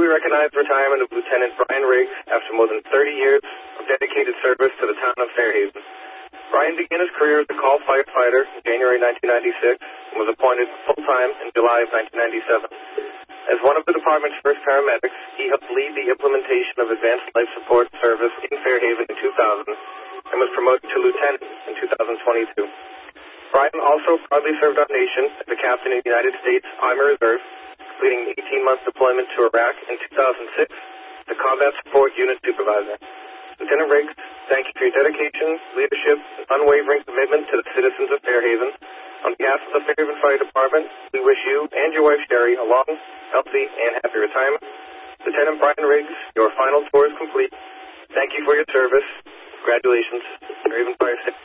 we recognize the retirement of Lieutenant Brian Riggs after more than 30 years of dedicated service to the town of Fairhaven. Brian began his career as a call firefighter in January 1996 and was appointed full-time in July of 1997. As one of the department's first paramedics, he helped lead the implementation of advanced life support service in Fairhaven in 2000 and was promoted to lieutenant in 2022. Brian also proudly served our nation as a captain in the United States Army Reserve, completing an 18-month deployment to Iraq in 2006, the Combat Support Unit Supervisor. Lieutenant Riggs, thank you for your dedication, leadership, and unwavering commitment to the citizens of Fairhaven. On behalf of the Fairhaven Fire Department, we wish you and your wife Sherry a long, healthy, and happy retirement. Lieutenant Brian Riggs, your final tour is complete. Thank you for your service. Congratulations, Fairhaven Fire Station.